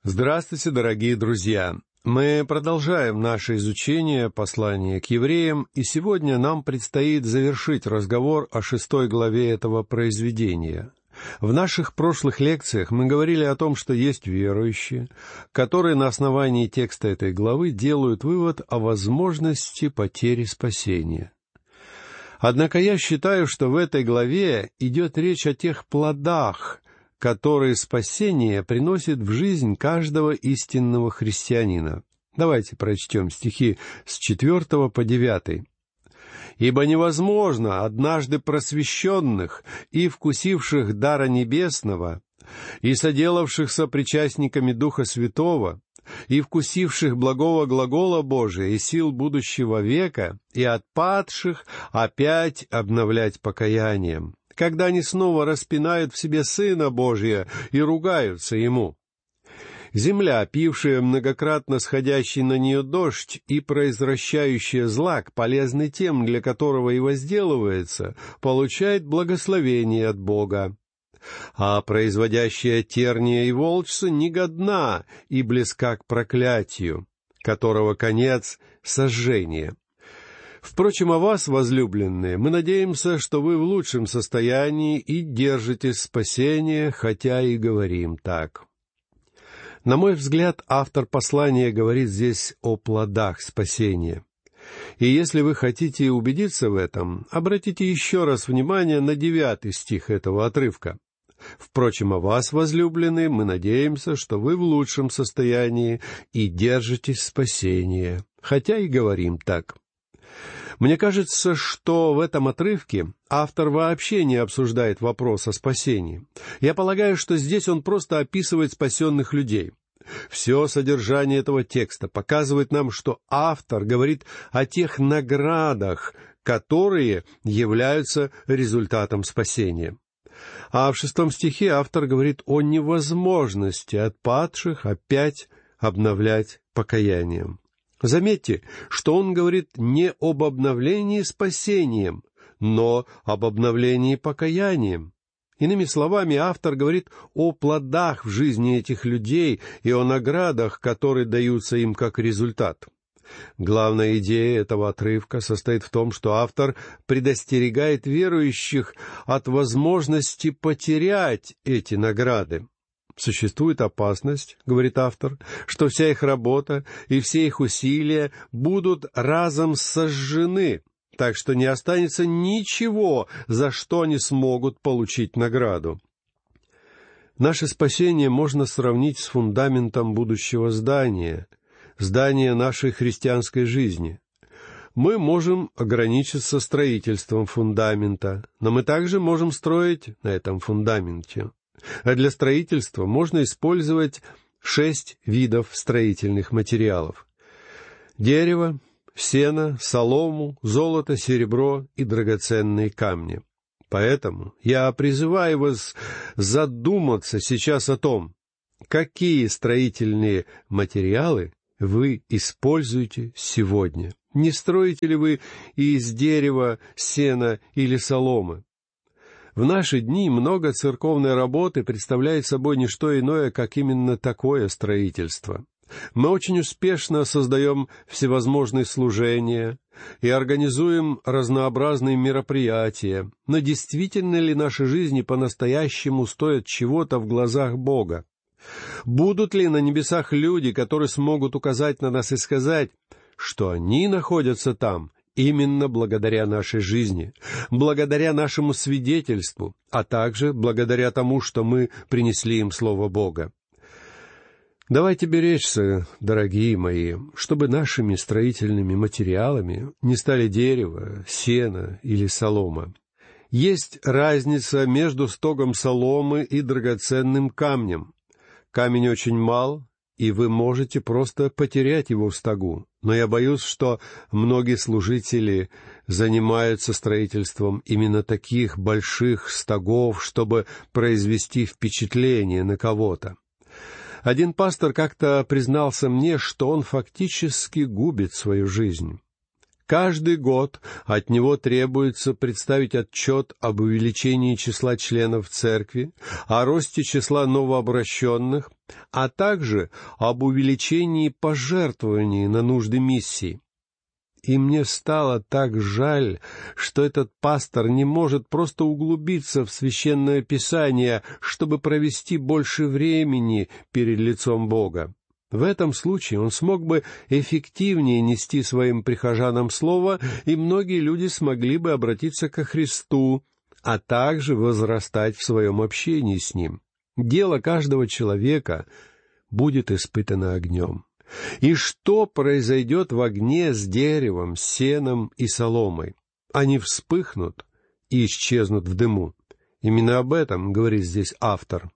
Здравствуйте, дорогие друзья! Мы продолжаем наше изучение послания к евреям, и сегодня нам предстоит завершить разговор о 6 главе этого произведения. В наших прошлых лекциях мы говорили о том, что есть верующие, которые на основании текста этой главы делают вывод о возможности потери спасения. Однако я считаю, что в этой главе идет речь о тех плодах, которые спасение приносит в жизнь каждого истинного христианина. Давайте прочтем стихи с 4 по 9. «Ибо невозможно однажды просвещенных и вкусивших дара небесного, и соделавшихся причастниками Духа Святого, и вкусивших благого глагола Божия и сил будущего века, и отпадших опять обновлять покаянием, когда они снова распинают в себе Сына Божия и ругаются Ему. Земля, пившая многократно сходящий на нее дождь и произвращающая злак, полезный тем, для которого и возделывается, получает благословение от Бога. А производящая терния и волчца негодна и близка к проклятию, которого конец — сожжение. Впрочем, о вас, возлюбленные, мы надеемся, что вы в лучшем состоянии и держитесь спасения, хотя и говорим так». На мой взгляд, автор послания говорит здесь о плодах спасения. И если вы хотите убедиться в этом, обратите еще раз внимание на 9 стих этого отрывка. «Впрочем, о вас, возлюбленные, мы надеемся, что вы в лучшем состоянии и держитесь спасения, хотя и говорим так». Мне кажется, что в этом отрывке автор вообще не обсуждает вопрос о спасении. Я полагаю, что здесь он просто описывает спасенных людей. Все содержание этого текста показывает нам, что автор говорит о тех наградах, которые являются результатом спасения. А в 6 стихе автор говорит о невозможности отпадших опять обновлять покаянием. Заметьте, что он говорит не об обновлении спасением, но об обновлении покаянием. Иными словами, автор говорит о плодах в жизни этих людей и о наградах, которые даются им как результат. Главная идея этого отрывка состоит в том, что автор предостерегает верующих от возможности потерять эти награды. «Существует опасность, — говорит автор, — что вся их работа и все их усилия будут разом сожжены, так что не останется ничего, за что они смогут получить награду». Наше спасение можно сравнить с фундаментом будущего здания нашей христианской жизни. Мы можем ограничиться строительством фундамента, но мы также можем строить на этом фундаменте. А для строительства можно использовать 6 видов строительных материалов: дерево, сено, солому, золото, серебро и драгоценные камни. Поэтому я призываю вас задуматься сейчас о том, какие строительные материалы вы используете сегодня. Не строите ли вы из дерева, сена или соломы? В наши дни много церковной работы представляет собой не что иное, как именно такое строительство. Мы очень успешно создаем всевозможные служения и организуем разнообразные мероприятия, но действительно ли наши жизни по-настоящему стоят чего-то в глазах Бога? Будут ли на небесах люди, которые смогут указать на нас и сказать, что они находятся там именно благодаря нашей жизни, благодаря нашему свидетельству, а также благодаря тому, что мы принесли им Слово Бога? Давайте беречься, дорогие мои, чтобы нашими строительными материалами не стали дерево, сено или солома. Есть разница между стогом соломы и драгоценным камнем. Камень очень мал, и вы можете просто потерять его в стогу. Но я боюсь, что многие служители занимаются строительством именно таких больших стогов, чтобы произвести впечатление на кого-то. Один пастор как-то признался мне, что он фактически губит свою жизнь. Каждый год от него требуется представить отчет об увеличении числа членов церкви, о росте числа новообращенных, а также об увеличении пожертвований на нужды миссии. И мне стало так жаль, что этот пастор не может просто углубиться в Священное Писание, чтобы провести больше времени перед лицом Бога. В этом случае он смог бы эффективнее нести своим прихожанам Слово, и многие люди смогли бы обратиться ко Христу, а также возрастать в своем общении с Ним. Дело каждого человека будет испытано огнем. И что произойдет в огне с деревом, сеном и соломой? Они вспыхнут и исчезнут в дыму. Именно об этом говорит здесь автор.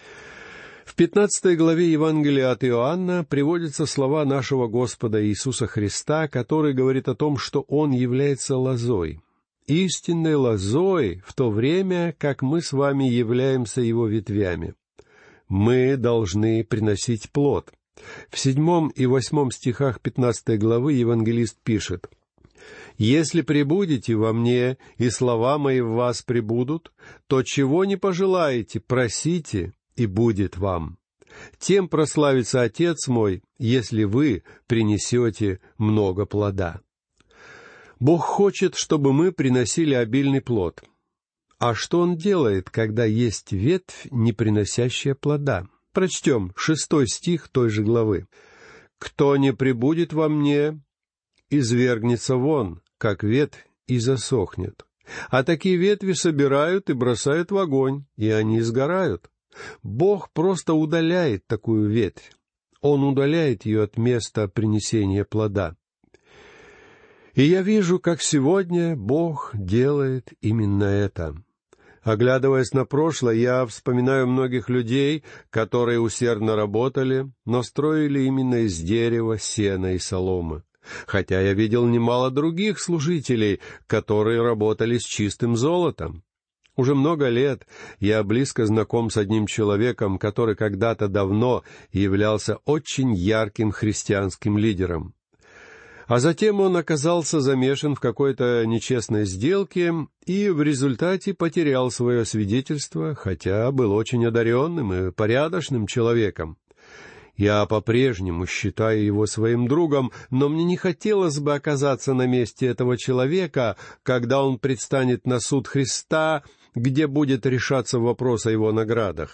В 15 главе Евангелия от Иоанна приводятся слова нашего Господа Иисуса Христа, который говорит о том, что Он является лозой. Истинной лозой, в то время, как мы с вами являемся Его ветвями. Мы должны приносить плод. В 7 и 8 стихах 15 главы евангелист пишет: «Если пребудете во мне, и слова мои в вас пребудут, то чего не пожелаете, просите, и будет вам. Тем прославится Отец мой, если вы принесете много плода». Бог хочет, чтобы мы приносили обильный плод. А что Он делает, когда есть ветвь, не приносящая плода? Прочтем 6 стих той же главы. «Кто не пребудет во мне, извергнется вон, как ветвь, и засохнет. А такие ветви собирают и бросают в огонь, и они сгорают». Бог просто удаляет такую ветвь. Он удаляет ее от места принесения плода. И я вижу, как сегодня Бог делает именно это. Оглядываясь на прошлое, я вспоминаю многих людей, которые усердно работали, но строили именно из дерева, сена и соломы. Хотя я видел немало других служителей, которые работали с чистым золотом. Уже много лет я близко знаком с одним человеком, который когда-то давно являлся очень ярким христианским лидером. А затем он оказался замешан в какой-то нечестной сделке и в результате потерял свое свидетельство, хотя был очень одаренным и порядочным человеком. Я по-прежнему считаю его своим другом, но мне не хотелось бы оказаться на месте этого человека, когда он предстанет на суд Христа, где будет решаться вопрос о его наградах.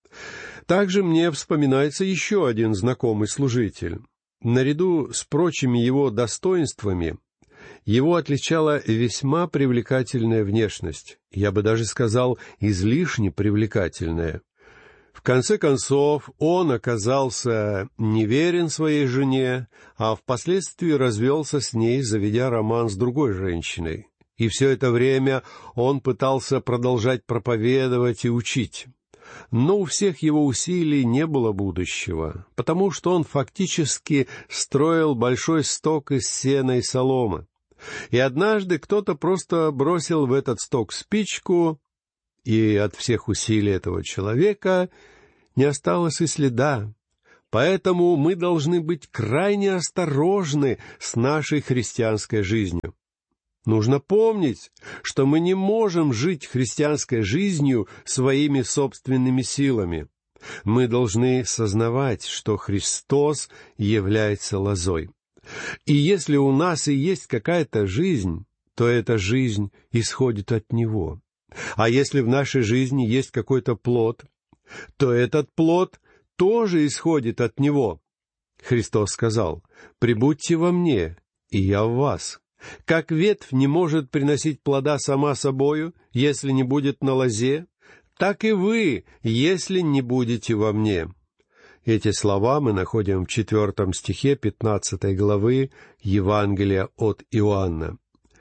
Также мне вспоминается еще один знакомый служитель. Наряду с прочими его достоинствами, его отличала весьма привлекательная внешность, я бы даже сказал, излишне привлекательная. В конце концов, он оказался неверен своей жене, а впоследствии развелся с ней, заведя роман с другой женщиной. И все это время он пытался продолжать проповедовать и учить. Но у всех его усилий не было будущего, потому что он фактически строил большой сток из сена и соломы. И однажды кто-то просто бросил в этот сток спичку, и от всех усилий этого человека не осталось и следа. Поэтому мы должны быть крайне осторожны с нашей христианской жизнью. Нужно помнить, что мы не можем жить христианской жизнью своими собственными силами. Мы должны сознавать, что Христос является лозой. И если у нас и есть какая-то жизнь, то эта жизнь исходит от Него. А если в нашей жизни есть какой-то плод, то этот плод тоже исходит от Него. Христос сказал: «Прибудьте во мне, и я в вас». Как ветвь не может приносить плода сама собою, если не будет на лозе, так и вы, если не будете во мне». Эти слова мы находим в 4 стихе 15 главы Евангелия от Иоанна.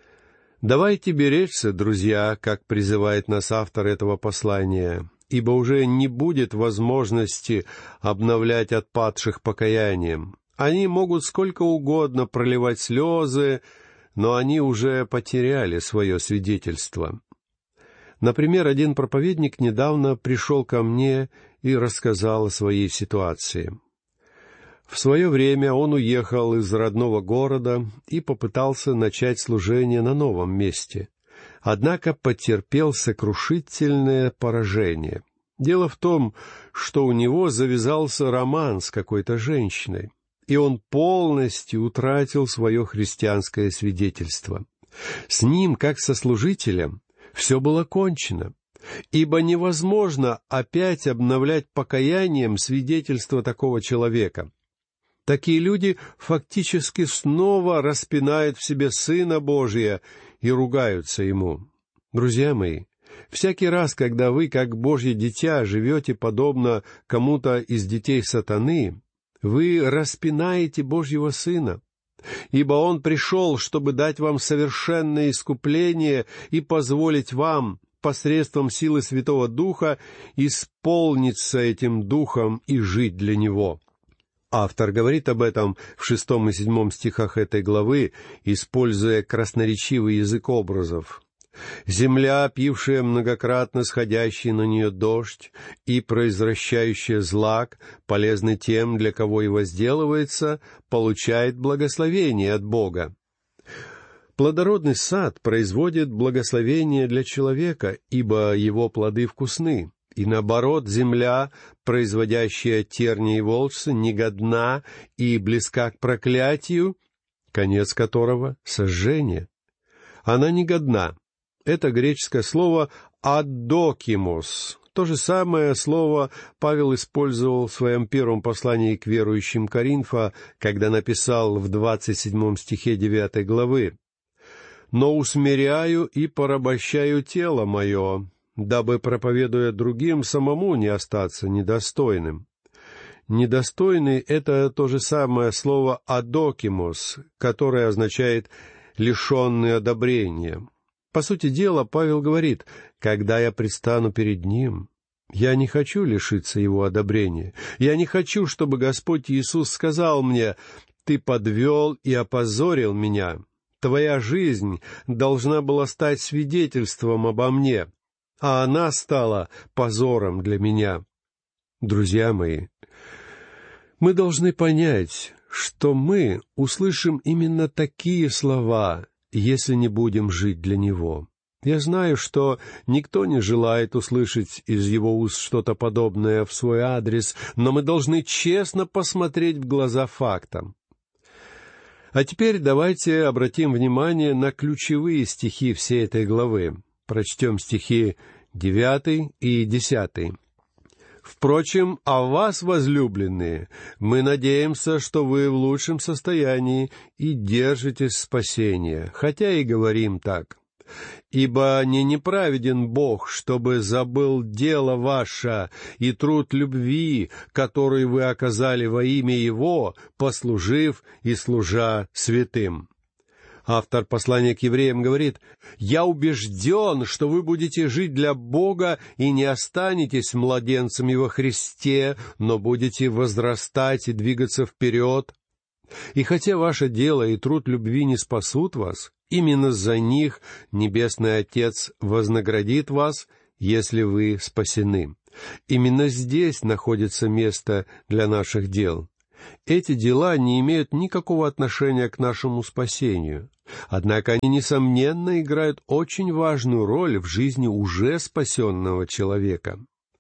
Давайте беречься, друзья, как призывает нас автор этого послания, ибо уже не будет возможности обновлять отпадших покаянием. Они могут сколько угодно проливать слезы, но они уже потеряли свое свидетельство. Например, один проповедник недавно пришел ко мне и рассказал о своей ситуации. В свое время он уехал из родного города и попытался начать служение на новом месте, однако потерпел сокрушительное поражение. Дело в том, что у него завязался роман с какой-то женщиной, и он полностью утратил свое христианское свидетельство. С ним, как со служителем, все было кончено, ибо невозможно опять обновлять покаянием свидетельство такого человека. Такие люди фактически снова распинают в себе Сына Божия и ругаются Ему. Друзья мои, всякий раз, когда вы, как Божье дитя, живете подобно кому-то из детей сатаны, вы распинаете Божьего Сына, ибо Он пришел, чтобы дать вам совершенное искупление и позволить вам посредством силы Святого Духа исполниться этим Духом и жить для Него. Автор говорит об этом в 6 и 7 стихах этой главы, используя красноречивый язык образов. «Земля, пившая многократно сходящий на нее дождь и произвращающая злак, полезный тем, для кого и возделывается, получает благословение от Бога». Плодородный сад производит благословение для человека, ибо его плоды вкусны. И наоборот, земля, производящая терни и волчцы, негодна и близка к проклятию, конец которого — сожжение. Она негодна. Это греческое слово «адокимос». То же самое слово Павел использовал в своем первом послании к верующим Коринфа, когда написал в 27 стихе 9 главы: «Но усмиряю и порабощаю тело мое, дабы, проповедуя другим, самому не остаться недостойным». Недостойный — это то же самое слово «адокимос», которое означает «лишенный одобрения». По сути дела, Павел говорит: «Когда я предстану перед Ним, я не хочу лишиться Его одобрения. Я не хочу, чтобы Господь Иисус сказал мне: „Ты подвел и опозорил меня. Твоя жизнь должна была стать свидетельством обо мне, а она стала позором для меня». Друзья мои, мы должны понять, что мы услышим именно такие слова, если не будем жить для Него. Я знаю, что никто не желает услышать из Его уст что-то подобное в свой адрес, но мы должны честно посмотреть в глаза фактам. А теперь давайте обратим внимание на ключевые стихи всей этой главы. Прочтем стихи 9 и 10. «Впрочем, о вас, возлюбленные, мы надеемся, что вы в лучшем состоянии и держитесь спасения, хотя и говорим так. Ибо не неправеден Бог, чтобы забыл дело ваше и труд любви, который вы оказали во имя Его, послужив и служа святым». Автор послания к евреям говорит: «Я убежден, что вы будете жить для Бога и не останетесь младенцами во Христе, но будете возрастать и двигаться вперед. И хотя ваше дело и труд любви не спасут вас, именно за них Небесный Отец вознаградит вас, если вы спасены». Именно здесь находится место для наших дел. Эти дела не имеют никакого отношения к нашему спасению, однако они, несомненно, играют очень важную роль в жизни уже спасенного человека.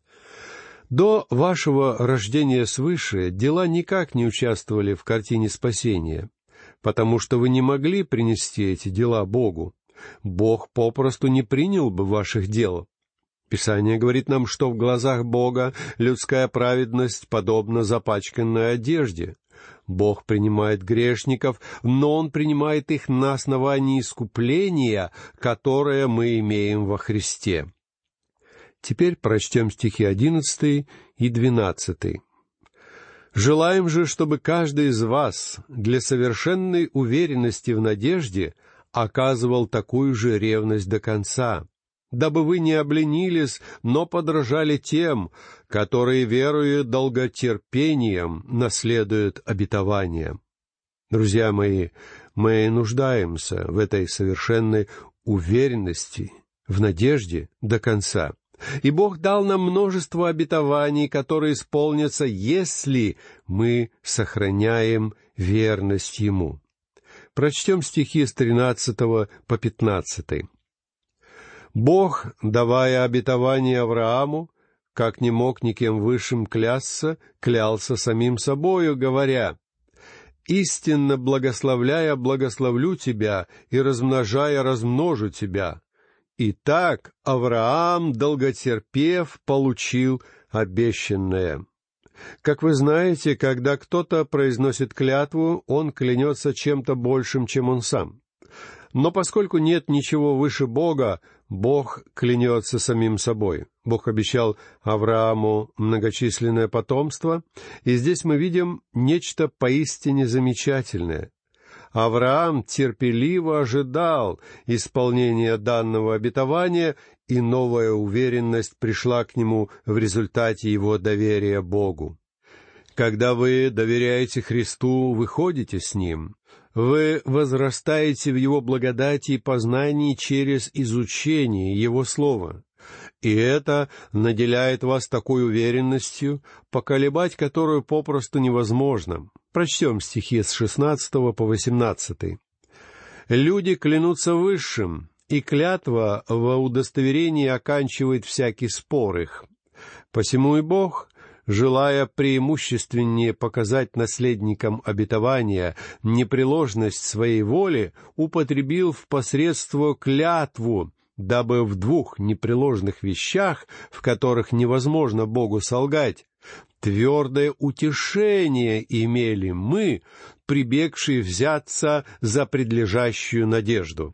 До вашего рождения свыше дела никак не участвовали в картине спасения, потому что вы не могли принести эти дела Богу. Бог попросту не принял бы ваших дел. Писание говорит нам, что в глазах Бога людская праведность подобна запачканной одежде. Бог принимает грешников, но Он принимает их на основании искупления, которое мы имеем во Христе. Теперь прочтем стихи 11 и 12. «Желаем же, чтобы каждый из вас для совершенной уверенности в надежде оказывал такую же ревность до конца, дабы вы не обленились, но подражали тем, которые, веруя долготерпением, наследуют обетование». Друзья мои, мы нуждаемся в этой совершенной уверенности, в надежде до конца. И Бог дал нам множество обетований, которые исполнятся, если мы сохраняем верность Ему. Прочтем стихи с 13 по 15. «Бог, давая обетование Аврааму, как не мог никем высшим клясться, клялся самим собою, говоря: «Истинно благословляя, благословлю тебя, и размножая, размножу тебя». Итак, Авраам, долготерпев, получил обещанное. Как вы знаете, когда кто-то произносит клятву, он клянется чем-то большим, чем он сам. Но поскольку нет ничего выше Бога, Бог клянется самим собой. Бог обещал Аврааму многочисленное потомство, и здесь мы видим нечто поистине замечательное. Авраам терпеливо ожидал исполнения данного обетования, и новая уверенность пришла к нему в результате его доверия Богу. Когда вы доверяете Христу, вы ходите с Ним. Вы возрастаете в Его благодати и познании через изучение Его Слова. И это наделяет вас такой уверенностью, поколебать которую попросту невозможно. Прочтем стихи с 16 по 18. «Люди клянутся высшим, и клятва во удостоверении оканчивает всякий спор их. Посему и Бог, желая преимущественнее показать наследникам обетования непреложность своей воли, употребил в посредство клятву, дабы в двух непреложных вещах, в которых невозможно Богу солгать, твердое утешение имели мы, прибегшие взяться за предлежащую надежду».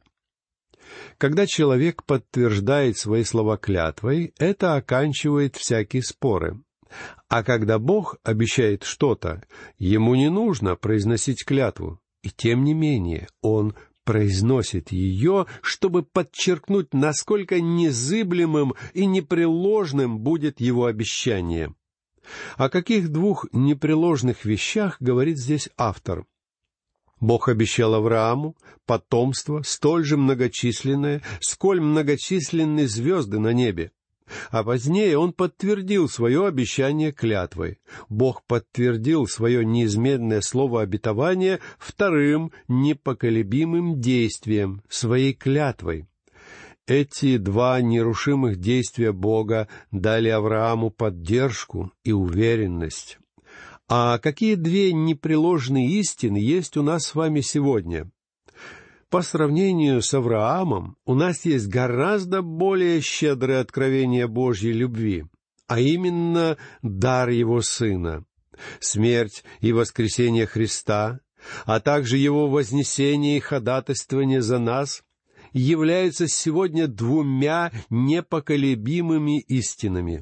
Когда человек подтверждает свои слова клятвой, это оканчивает всякие споры. А когда Бог обещает что-то, ему не нужно произносить клятву, и тем не менее Он произносит ее, чтобы подчеркнуть, насколько незыблемым и непреложным будет его обещание. О каких двух непреложных вещах говорит здесь автор? Бог обещал Аврааму потомство, столь же многочисленное, сколь многочисленны звезды на небе. А позднее Он подтвердил свое обещание клятвой. Бог подтвердил свое неизменное слово обетования вторым непоколебимым действием, своей клятвой. Эти два нерушимых действия Бога дали Аврааму поддержку и уверенность. А какие две непреложные истины есть у нас с вами сегодня? По сравнению с Авраамом, у нас есть гораздо более щедрое откровение Божьей любви, а именно дар Его Сына. Смерть и воскресение Христа, а также Его вознесение и ходатайствование за нас являются сегодня двумя непоколебимыми истинами.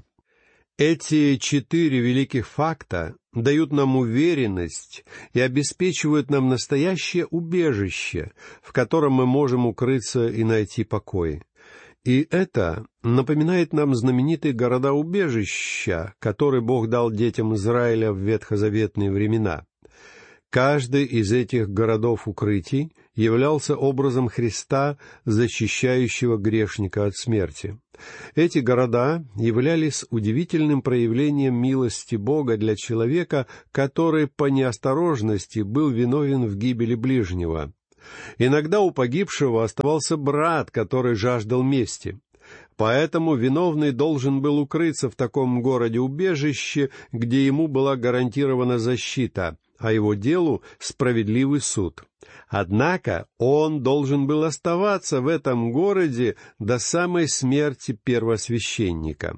Эти 4 великих факта дают нам уверенность и обеспечивают нам настоящее убежище, в котором мы можем укрыться и найти покой. И это напоминает нам знаменитые города-убежища, которые Бог дал детям Израиля в ветхозаветные времена. Каждый из этих городов-укрытий являлся образом Христа, защищающего грешника от смерти. Эти города являлись удивительным проявлением милости Бога для человека, который по неосторожности был виновен в гибели ближнего. Иногда у погибшего оставался брат, который жаждал мести. Поэтому виновный должен был укрыться в таком городе-убежище, где ему была гарантирована защита, а его делу справедливый суд. Однако он должен был оставаться в этом городе до самой смерти первосвященника.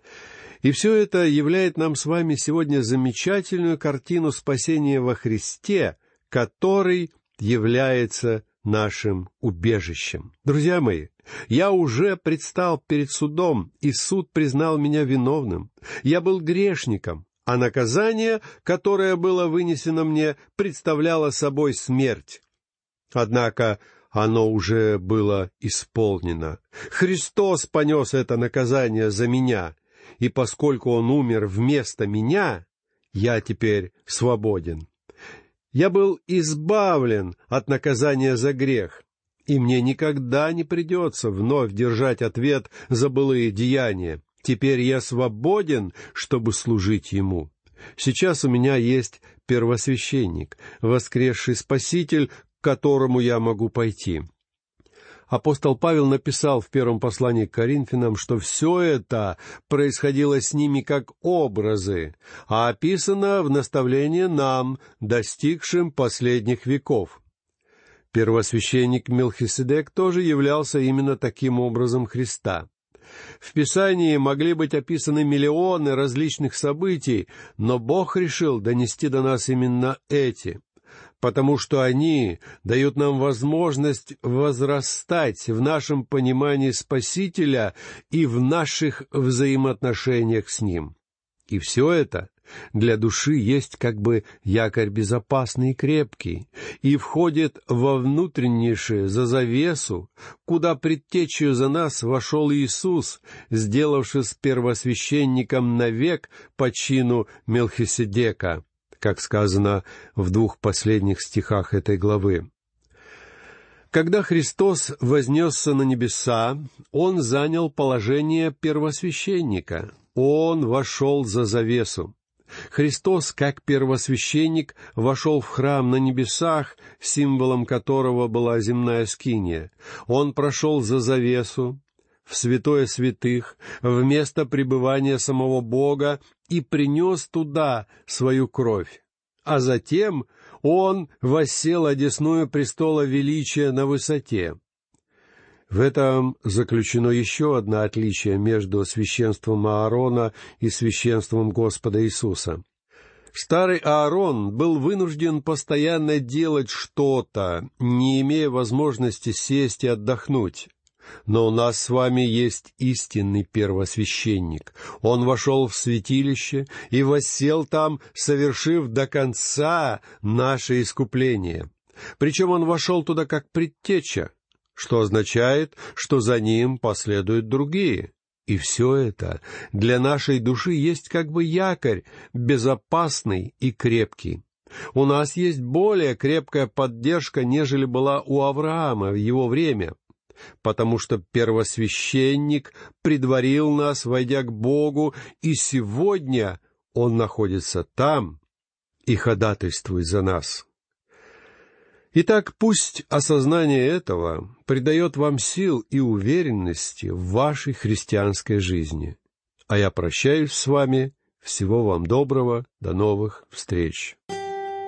И все это являет нам с вами сегодня замечательную картину спасения во Христе, который является нашим убежищем. Друзья мои, я уже предстал перед судом, и суд признал меня виновным. Я был грешником, а наказание, которое было вынесено мне, представляло собой смерть. Однако оно уже было исполнено. Христос понес это наказание за меня, и поскольку Он умер вместо меня, я теперь свободен. Я был избавлен от наказания за грех, и мне никогда не придется вновь держать ответ за былые деяния. Теперь я свободен, чтобы служить Ему. Сейчас у меня есть первосвященник, воскресший Спаситель, к которому я могу пойти». Апостол Павел написал в первом послании к Коринфянам, что все это происходило с ними как образы, а описано в наставлении нам, достигшим последних веков. Первосвященник Мелхиседек тоже являлся именно таким образом Христа. В Писании могли быть описаны миллионы различных событий, но Бог решил донести до нас именно эти, потому что они дают нам возможность возрастать в нашем понимании Спасителя и в наших взаимоотношениях с Ним. И все это для души есть как бы якорь безопасный и крепкий, и входит во внутреннейшее, за завесу, куда предтечью за нас вошел Иисус, сделавшись первосвященником навек по чину Мелхиседека, как сказано в 2 последних стихах этой главы. Когда Христос вознесся на небеса, Он занял положение первосвященника. Он вошел за завесу. Христос, как первосвященник, вошел в храм на небесах, символом которого была земная скиния. Он прошел за завесу, в святое святых, в место пребывания самого Бога и принес туда свою кровь. А затем Он воссел одесную престола величия на высоте. В этом заключено еще одно отличие между священством Аарона и священством Господа Иисуса. Старый Аарон был вынужден постоянно делать что-то, не имея возможности сесть и отдохнуть. Но у нас с вами есть истинный первосвященник. Он вошел в святилище и воссел там, совершив до конца наше искупление. Причем он вошел туда как предтеча, что означает, что за ним последуют другие. И все это для нашей души есть как бы якорь, безопасный и крепкий. У нас есть более крепкая поддержка, нежели была у Авраама в его время, потому что первосвященник предварил нас, войдя к Богу, и сегодня Он находится там и ходатайствует за нас. Итак, пусть осознание этого придает вам сил и уверенности в вашей христианской жизни. А я прощаюсь с вами. Всего вам доброго. До новых встреч.